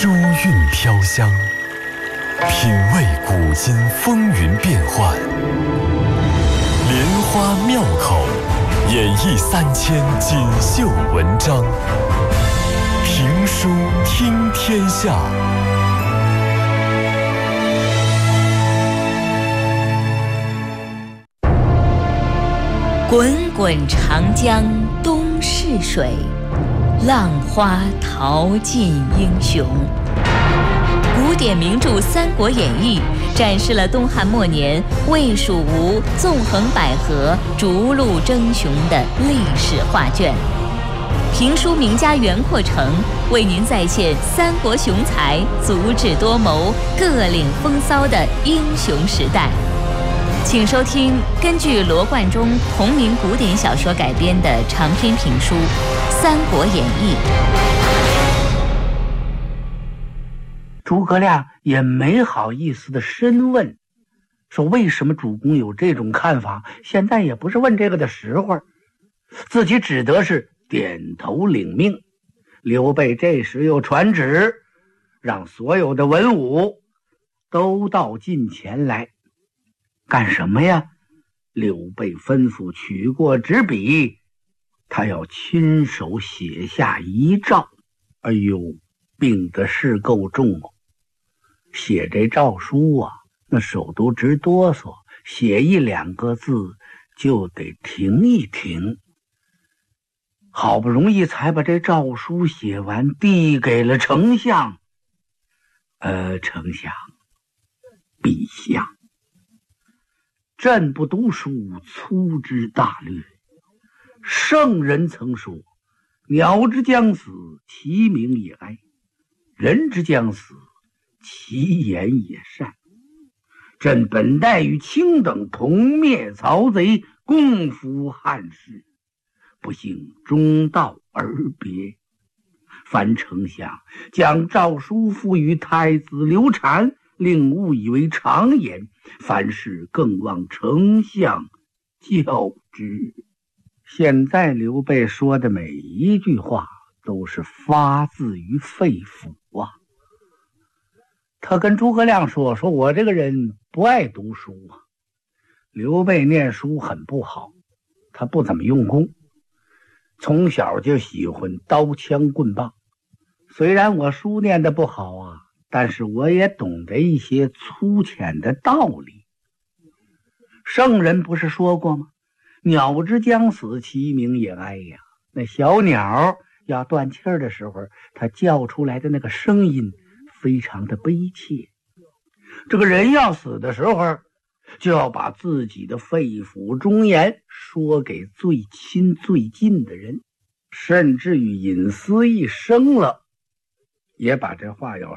书韵飘香，品味古今风云变幻，莲花妙口，演绎3000锦绣文章，评书听天下。 滚滚长江东逝水，浪花淘尽英雄。古典名著《三国演义》展示了东汉末年魏、蜀、吴纵横捭阖、逐鹿争雄的历史画卷。评书名家袁阔成为您再现三国雄才足智多谋、各领风骚的英雄时代。请收听根据罗贯中同名古典小说改编的长篇评书《三国演义》。 诸葛亮也没好意思的深问，说为什么主公有这种看法，现在也不是问这个的时候，自己只得是点头领命。刘备这时又传旨，让所有的文武都到近前来。干什么呀？刘备吩咐取过纸笔，他要亲手写下遗诏。哎呦，病的是够重哦！写这诏书啊，那手都直哆嗦，写1、2个字就得停一停。好不容易才把这诏书写完，递给了丞相。丞相，陛下，朕不读书，粗知大略。圣人曾说，鸟之将死，其鸣也哀；人之将死，其言也善。朕本待与卿等同灭曹贼，共扶汉室，不幸中道而别。凡丞相将诏书付与太子刘禅，令误以为常言，凡事更望丞相教之。现在刘备说的每一句话都是发自于肺腑啊。他跟诸葛亮说我这个人不爱读书啊。刘备念书很不好，他不怎么用功，从小就喜欢刀枪棍棒。虽然我书念得不好啊，但是我也懂得一些粗浅的道理。圣人不是说过吗？鸟之将死，其鸣也哀呀。那小鸟要断气儿的时候，它叫出来的那个声音非常的悲切。这个人要死的时候，就要把自己的肺腑忠言说给最亲最近的人，甚至于隐私一生了，也把这话要